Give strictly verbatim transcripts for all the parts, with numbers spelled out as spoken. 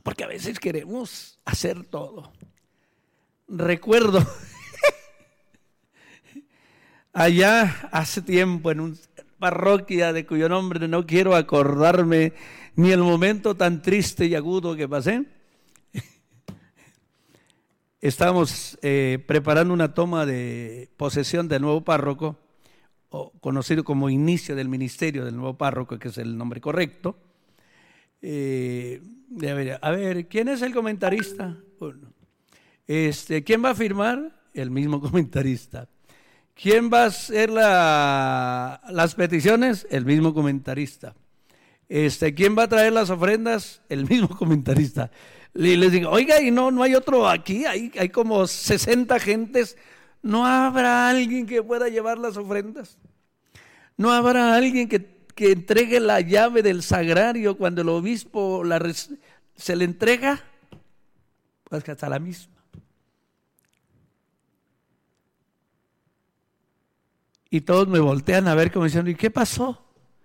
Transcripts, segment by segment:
porque a veces queremos hacer todo. Recuerdo allá hace tiempo en una parroquia de cuyo nombre no quiero acordarme ni el momento tan triste y agudo que pasé. Estábamos eh, preparando una toma de posesión del nuevo párroco, o conocido como inicio del ministerio del nuevo párroco, que es el nombre correcto. Eh, a, ver, a ver, ¿quién es el comentarista? Bueno, este, ¿quién va a firmar? El mismo comentarista. ¿Quién va a hacer la, las peticiones? El mismo comentarista. Este, ¿quién va a traer las ofrendas? El mismo comentarista. Y les digo, oiga, y no, no hay otro aquí, hay, hay como sesenta gentes. ¿No habrá alguien que pueda llevar las ofrendas? ¿No habrá alguien que que entregue la llave del sagrario cuando el obispo la res, se le entrega? Pues que hasta la misma. Y todos me voltean a ver como diciendo, ¿y qué pasó?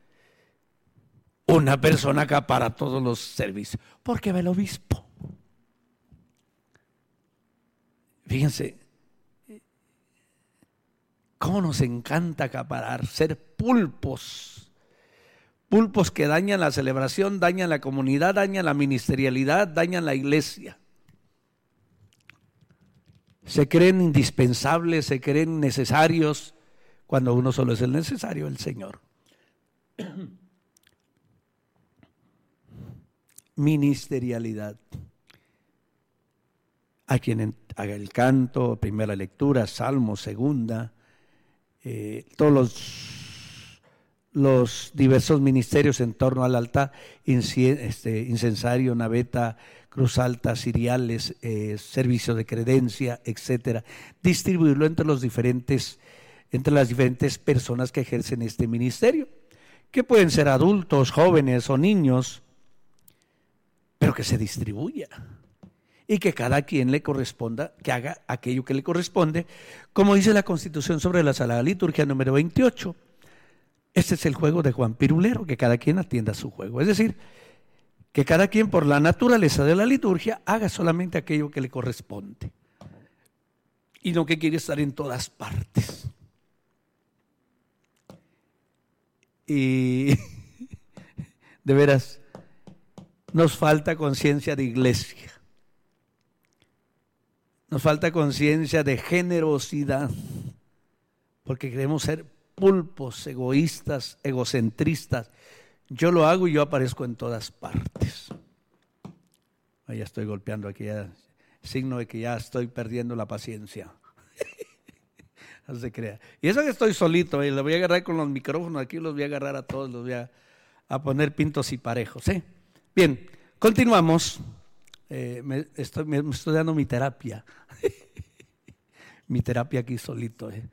Una persona acapara todos los servicios. Porque va el obispo. Fíjense, cómo nos encanta acaparar, ser pulpos. Pulpos que dañan la celebración, dañan la comunidad, dañan la ministerialidad, dañan la iglesia. Se creen indispensables, se creen necesarios, cuando uno solo es el necesario, el Señor. Ministerialidad. A quien haga el canto, primera lectura, salmo, segunda, eh, todos los... los diversos ministerios en torno al altar, este, incensario, naveta, cruz alta, ciriales, eh, servicio de credencia, etcétera. Distribuirlo entre los diferentes, entre las diferentes personas que ejercen este ministerio, que pueden ser adultos, jóvenes o niños, pero que se distribuya y que cada quien le corresponda, que haga aquello que le corresponde, como dice la Constitución sobre la Sagrada Liturgia número veintiocho. Este es el juego de Juan Pirulero, que cada quien atienda su juego. Es decir, que cada quien por la naturaleza de la liturgia haga solamente aquello que le corresponde. Y no que quiere estar en todas partes. Y de veras, nos falta conciencia de iglesia. Nos falta conciencia de generosidad. Porque queremos ser pulpos, egoístas, egocentristas. Yo lo hago y yo aparezco en todas partes. Ahí ya estoy golpeando aquí, ya, signo de que ya estoy perdiendo la paciencia. No se crea. Y eso que estoy solito, eh, lo voy a agarrar con los micrófonos aquí, los voy a agarrar a todos, los voy a, a poner pintos y parejos. ¿eh? Bien, continuamos. Eh, me, estoy, me estoy dando mi terapia. Mi terapia aquí solito. ¿eh?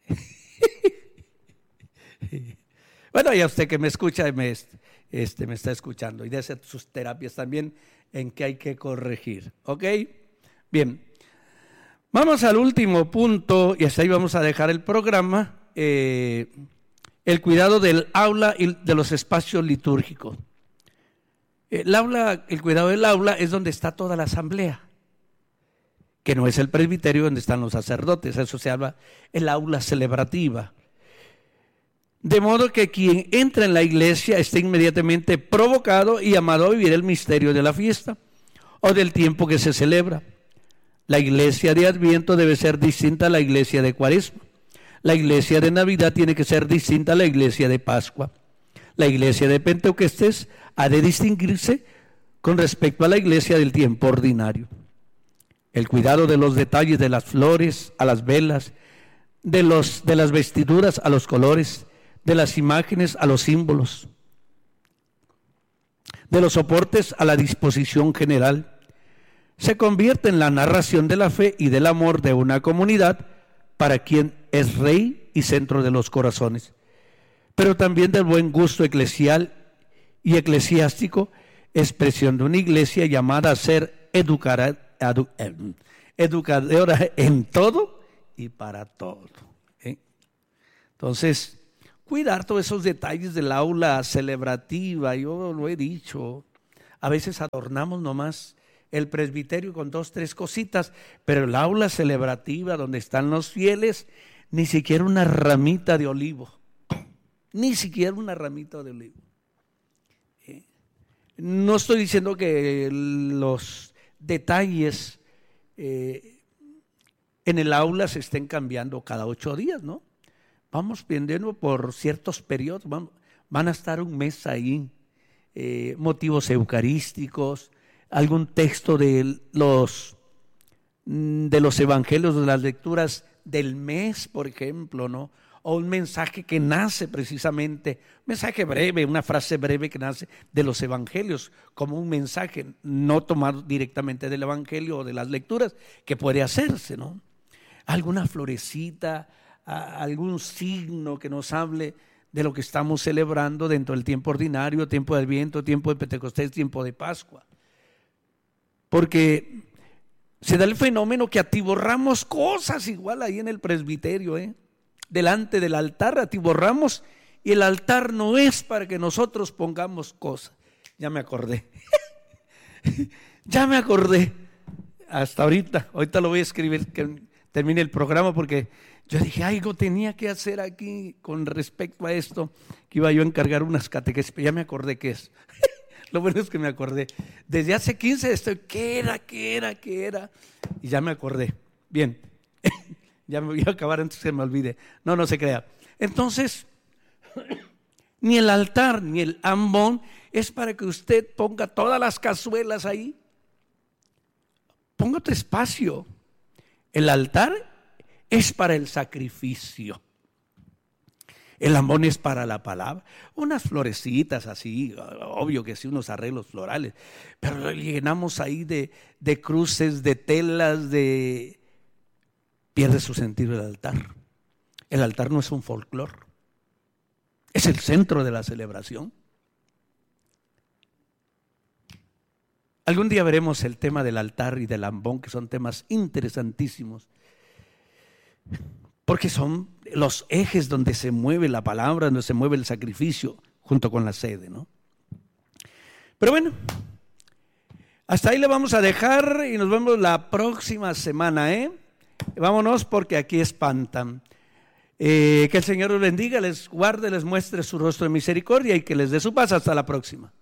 Bueno, ya usted que me escucha me, este, me está escuchando y de hacer sus terapias también en que hay que corregir, ¿ok? Bien, vamos al último punto y hasta ahí vamos a dejar el programa, eh, el cuidado del aula y de los espacios litúrgicos. El aula, el cuidado del aula es donde está toda la asamblea, que no es el presbiterio donde están los sacerdotes, eso se llama el aula celebrativa. De modo que quien entra en la iglesia esté inmediatamente provocado y llamado a vivir el misterio de la fiesta o del tiempo que se celebra. La iglesia de Adviento debe ser distinta a la iglesia de Cuaresma. La iglesia de Navidad tiene que ser distinta a la iglesia de Pascua. La iglesia de Pentecostés ha de distinguirse con respecto a la iglesia del tiempo ordinario. El cuidado de los detalles, de las flores a las velas, de, los, de las vestiduras a los colores, de las imágenes a los símbolos, de los soportes a la disposición general, se convierte en la narración de la fe y del amor de una comunidad para quien es rey y centro de los corazones, pero también del buen gusto eclesial y eclesiástico, expresión de una iglesia llamada a ser educada, edu, educadora en todo y para todo. ¿eh? Entonces, cuidar todos esos detalles del aula celebrativa, yo lo he dicho, A veces adornamos nomás el presbiterio con dos, tres cositas, pero el aula celebrativa donde están los fieles, ni siquiera una ramita de olivo, ni siquiera una ramita de olivo. ¿Eh? No estoy diciendo que los detalles eh, en el aula se estén cambiando cada ocho días, ¿no? Vamos viendo por ciertos periodos, van, van a estar un mes ahí, eh, motivos eucarísticos, algún texto de los, de los evangelios, de las lecturas del mes, por ejemplo, ¿no? O un mensaje que nace precisamente, un mensaje breve, una frase breve que nace de los evangelios, como un mensaje no tomado directamente del evangelio o de las lecturas, que puede hacerse, ¿no? Alguna florecita, algún signo que nos hable de lo que estamos celebrando dentro del tiempo ordinario, tiempo de Adviento, tiempo de Pentecostés, tiempo de Pascua. Porque se da el fenómeno que atiborramos cosas igual ahí en el presbiterio, ¿eh? Delante del altar atiborramos, y el altar no es para que nosotros pongamos cosas. Ya me acordé, ya me acordé, hasta ahorita, ahorita lo voy a escribir que termine el programa, porque yo dije, algo tenía que hacer aquí con respecto a esto, que iba yo a encargar unas catequesis, pero ya me acordé qué es. Lo bueno es que me acordé. Desde hace quince estoy, ¿qué era, qué era, qué era? Y ya me acordé. Bien, ya me voy a acabar antes que se me olvide. No, no se crea. Entonces, ni el altar ni el ambón es para que usted ponga todas las cazuelas ahí. Ponga otro espacio. El altar es para el sacrificio. El ambón es para la palabra. Unas florecitas así, obvio que sí, unos arreglos florales, pero lo llenamos ahí de, de cruces, de telas, de... pierde su sentido el altar. El altar no es un folclore, es el centro de la celebración. Algún día veremos el tema del altar y del ambón, que son temas interesantísimos, porque son los ejes donde se mueve la palabra, donde se mueve el sacrificio, junto con la sede, ¿no? Pero bueno, hasta ahí le vamos a dejar y nos vemos la próxima semana, ¿eh? Vámonos porque aquí espantan. Eh, que el Señor los bendiga, les guarde, les muestre su rostro de misericordia y que les dé su paz. Hasta la próxima.